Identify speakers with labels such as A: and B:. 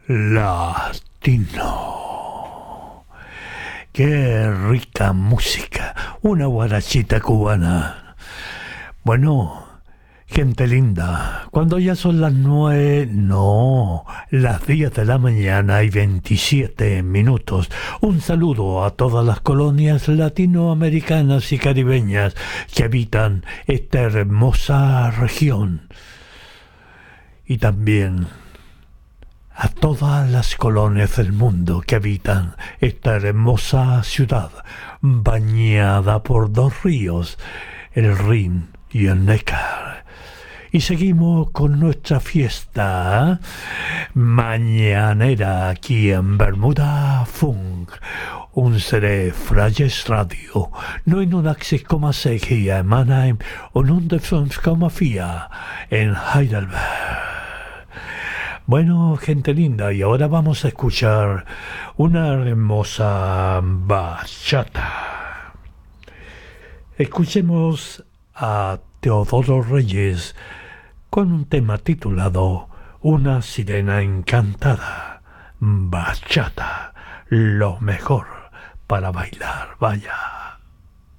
A: latino. Qué rica música, una guarachita cubana. Bueno, gente linda, cuando ya son las 9, no, las 10 de la mañana y 27 minutos, un saludo a todas las colonias latinoamericanas y caribeñas que habitan esta hermosa región. Y también a todas las colonias del mundo que habitan esta hermosa ciudad, bañada por dos ríos, el Rin y el Neckar. Y seguimos con nuestra fiesta mañanera aquí en Bermuda Funk. Unsere Freies Radio 89,6 hier in Mannheim und 105,4 en Heidelberg. Bueno, gente linda, y ahora vamos a escuchar una hermosa bachata. Escuchemos a Teodoro Reyes con un tema titulado Una sirena encantada. Bachata, lo mejor para bailar, vaya.